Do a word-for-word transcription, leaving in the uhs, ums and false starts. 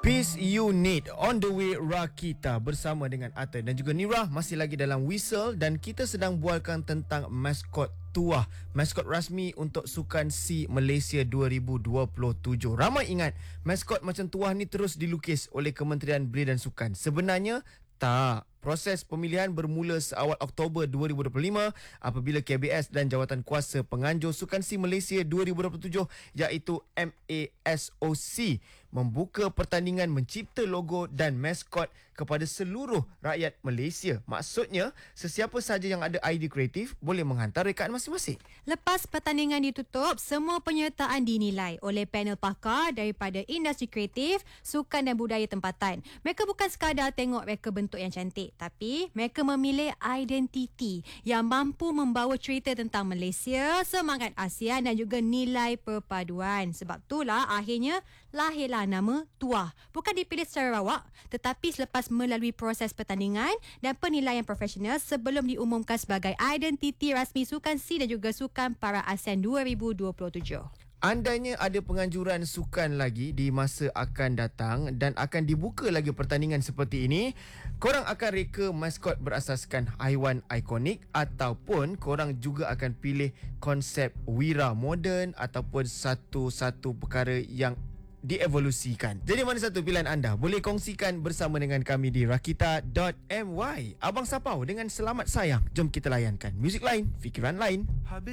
Peace You Need On The Way Rakita bersama dengan Atta dan juga Nira masih lagi dalam Whistle dan kita sedang bualkan tentang maskot tuah, maskot rasmi untuk Sukan C Malaysia dua ribu dua puluh tujuh. Ramai ingat maskot macam tuah ni terus dilukis oleh Kementerian Belia dan Sukan. Sebenarnya tak. Proses pemilihan bermula seawal Oktober dua ribu dua puluh lima apabila K B S dan Jawatan Kuasa Penganjur Sukan C Malaysia dua ribu dua puluh tujuh iaitu M A S O C membuka pertandingan mencipta logo dan maskot kepada seluruh rakyat Malaysia. Maksudnya, sesiapa sahaja yang ada idea kreatif boleh menghantar rekaan masing-masing. Lepas pertandingan ditutup, semua penyertaan dinilai oleh panel pakar daripada industri kreatif, sukan dan budaya tempatan. Mereka bukan sekadar tengok reka bentuk yang cantik, tapi mereka memilih identiti yang mampu membawa cerita tentang Malaysia, semangat ASEAN dan juga nilai perpaduan. Sebab itulah akhirnya lahirlah nama Tuah. Bukan dipilih secara rawak, tetapi selepas melalui proses pertandingan dan penilaian profesional sebelum diumumkan sebagai identiti rasmi Sukan C dan juga Sukan Para ASEAN dua ribu dua puluh tujuh. Andainya ada penganjuran sukan lagi di masa akan datang dan akan dibuka lagi pertandingan seperti ini, korang akan reka maskot berasaskan haiwan ikonik ataupun korang juga akan pilih konsep wira moden ataupun satu-satu perkara yang dievolusikan. Jadi mana satu pilihan anda? Boleh kongsikan bersama dengan kami di rakita dot my. Abang Sapau dengan Selamat Sayang. Jom kita layankan. Muzik lain, fikiran lain.